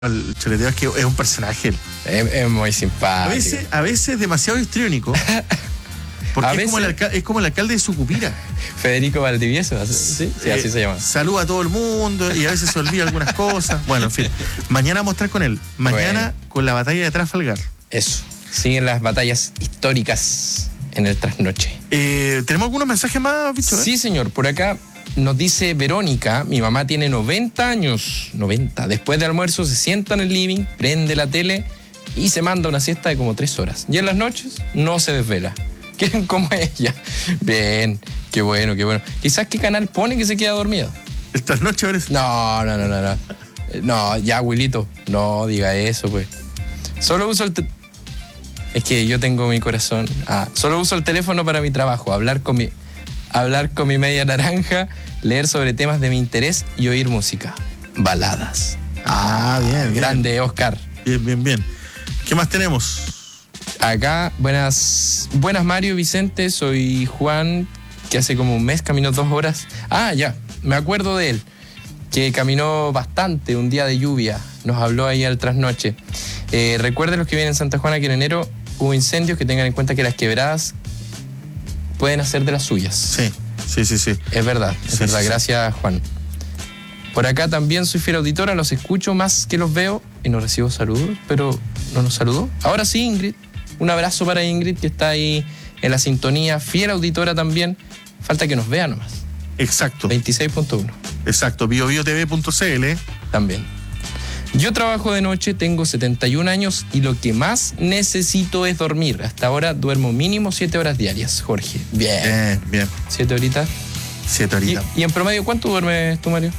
El choleteo es que es un personaje. Es muy simpático. A veces demasiado histriónico. Porque A veces, es como el alcalde de Sucupira. Federico Valdivieso, ¿sí? Sí, así se llama. Saluda a todo el mundo y a veces se olvida algunas cosas. Bueno, en fin. Mañana vamos a estar con él. Mañana con la batalla de Trafalgar. Eso. Siguen las batallas históricas en el trasnoche. ¿Tenemos algunos mensajes más, bicho? Sí, señor. Por acá nos dice Verónica, mi mamá tiene 90 años. 90. Después de almuerzo se sienta en el living, prende la tele y se manda una siesta de como 3 horas. Y en las noches no se desvela. ¿Quieren como ella? Bien, qué bueno, qué bueno. Quizás qué canal pone que se queda dormida. ¿El trasnoche ahora? No. No, ya, Wilito, no diga eso, pues. Solo uso es que yo tengo mi corazón. Solo uso el teléfono para mi trabajo, hablar con mi media naranja, leer sobre temas de mi interés y oír música. Baladas. Bien. Grande, Oscar. Bien. ¿Qué más tenemos? Acá, buenas Mario, Vicente, soy Juan, que hace como un mes caminó 2 horas. Ya, me acuerdo de él, que caminó bastante un día de lluvia, nos habló ahí al trasnoche. Recuerden los que vienen en Santa Juana que en enero hubo incendios, que tengan en cuenta que las quebradas pueden hacer de las suyas. Sí. Es verdad, gracias Juan. Por acá también soy fiel auditora, los escucho más que los veo y no recibo saludos, pero no nos saludó. Ahora sí, Ingrid. Un abrazo para Ingrid, que está ahí en la sintonía, fiel auditora también. Falta que nos vea nomás. Exacto. 26.1. Exacto, biobiotv.cl. También. Yo trabajo de noche, tengo 71 años y lo que más necesito es dormir. Hasta ahora duermo mínimo 7 horas diarias, Jorge. Bien. 7 horitas. 7 horitas. ¿Y en promedio cuánto duermes tú, Mario?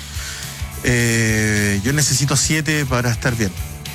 Yo necesito 7 para estar bien.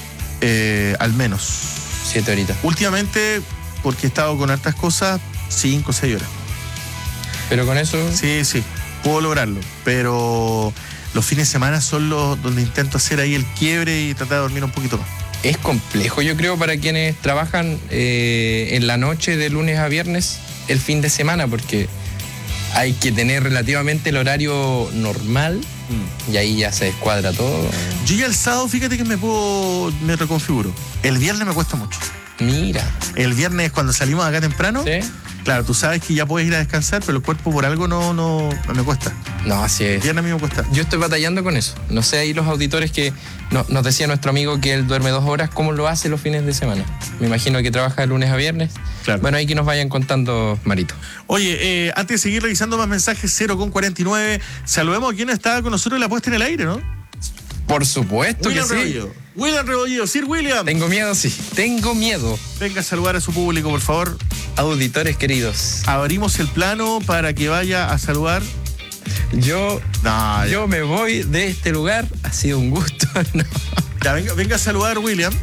Al menos. 7 horitas. Últimamente, porque he estado con hartas cosas, 5 o 6 horas. ¿Pero con eso? Sí, puedo lograrlo. Pero los fines de semana son los donde intento hacer ahí el quiebre y tratar de dormir un poquito más. Es complejo, yo creo, para quienes trabajan en la noche de lunes a viernes, el fin de semana, porque hay que tener relativamente el horario normal y ahí ya se descuadra todo. Yo ya el sábado, fíjate que me reconfiguro. El viernes me cuesta mucho. Mira. El viernes cuando salimos acá temprano, ¿sí? Claro, tú sabes que ya puedes ir a descansar, pero el cuerpo por algo no me cuesta. No, así es. El viernes a mí me cuesta. Yo estoy batallando con eso. No sé, ahí los auditores que nos decía nuestro amigo que él duerme 2 horas, ¿cómo lo hace los fines de semana? Me imagino que trabaja de lunes a viernes. Claro. Bueno, ahí que nos vayan contando, Marito. Oye, antes de seguir revisando más mensajes, 0:49, saludemos a quien estaba con nosotros en la puesta en el aire, ¿no? Por supuesto William que Rebollido. sí. William Rebollido, Sir William. Tengo miedo, sí. Tengo miedo. Venga a saludar a su público, por favor. Auditores queridos. Abrimos el plano para que vaya a saludar. Yo me voy de este lugar. Ha sido un gusto. No. Ya, venga a saludar, William.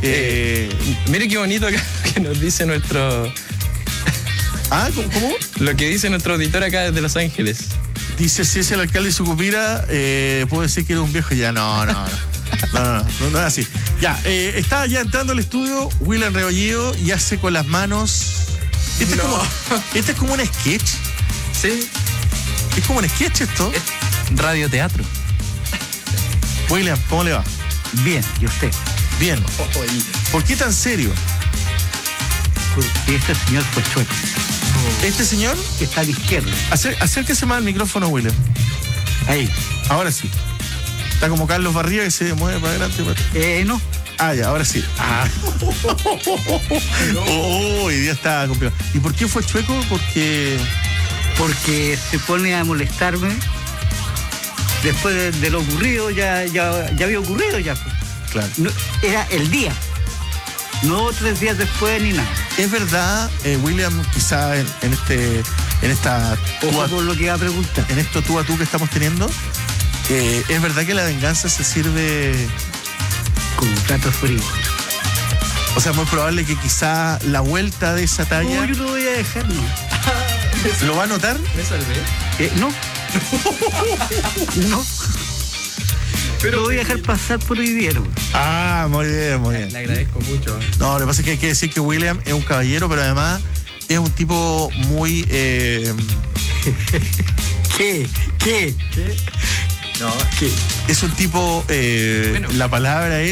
Mire qué bonito que nos dice nuestro... ¿Cómo? Lo que dice nuestro auditor acá desde Los Ángeles. Dice, si es el alcalde de Sucupira, puedo decir que era un viejo. Ya, no es así. Ya, está ya entrando al estudio William Rebollido y hace con las manos... Este es como un sketch. Sí. Es como un sketch esto. Es radioteatro. William, ¿cómo le va? Bien, ¿y usted? Bien. ¿Por qué tan serio? Porque este señor fue chueco. ¿Este señor? Que está a la izquierda. Acérquese más al micrófono, William. Ahí. Ahora sí. Está como Carlos Barría que se mueve para adelante. No. Ya, ahora sí. Hoy día está complicado. ¿Y por qué fue chueco? Porque se pone a molestarme. Después de lo ocurrido, ya había ocurrido ya. Claro. No, era el día. No 3 días después ni nada. Es verdad, William, quizá en esta... Ojo por lo que iba a preguntar. En esto tú a tú que estamos teniendo, es verdad que la venganza se sirve... Con un plato frío. O sea, es muy probable que quizá la vuelta de esa talla... No, yo lo voy a dejar, no. ¿Lo va a notar? ¿Me salvé? No. No. Pero lo voy a dejar pasar por hoy día, ¿no? Muy bien. Le agradezco mucho. No, lo que pasa es que hay que decir que William es un caballero, pero además es un tipo muy... ¿Qué? No, es que es un tipo, la palabra es